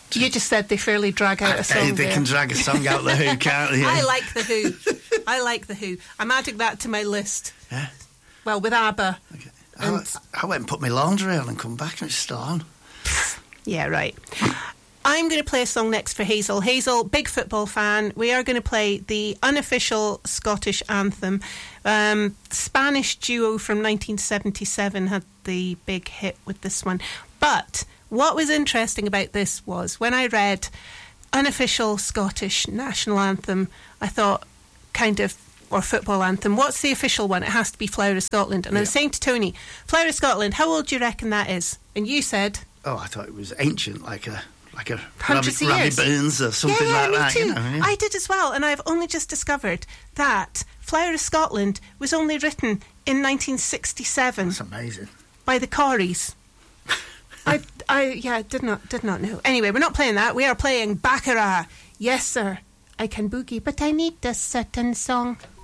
You just said they fairly drag out a song. They can drag a song out the Who, can't they? I like the Who. I like the Who. I'm adding that to my list. Yeah. Well, with ABBA. Okay. I went and put my laundry on and come back and it's still on. Yeah, right. I'm going to play a song next for Hazel. Hazel, big football fan. We are going to play the unofficial Scottish anthem. Spanish duo from 1977 had the big hit with this one. But what was interesting about this was when I read unofficial Scottish national anthem, I thought or football anthem, what's the official one? It has to be Flower of Scotland. And I was saying to Tony, Flower of Scotland, how old do you reckon that is? And you said... Oh, I thought it was ancient, like a Hundreds of Robbie years. Burns or something like me that. Too. You know, yeah. I did as well, and I've only just discovered that Flower of Scotland was only written in 1967. That's amazing. By the Corries. I did not know. Anyway, we're not playing that. We are playing Baccarat. Yes, sir. I can boogie, but I need a certain song.